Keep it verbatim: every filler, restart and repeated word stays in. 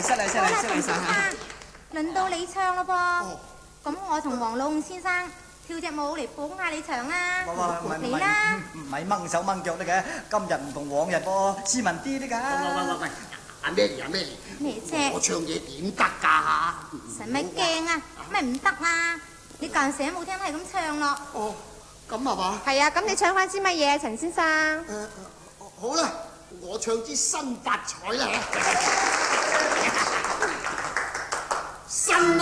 失禮失禮失禮晒嚇。 輪到你唱咯噃。咁我同黃老五先生跳隻舞嚟捧下你場啊！嚟啦！ 唔係掹手掹腳得嘅，今日唔同往日噃，斯文啲啲㗎。 喂喂喂喂，阿咩阿咩咩啫？ 我唱嘢點得㗎？ 使咪驚啊？咩唔得啊？你間時都冇聽，係咁唱咯。 哦，咁係嘛？ 係啊，咁你唱翻支乜嘢，陳先生？ 誒，好啦，我唱支新發財啦。新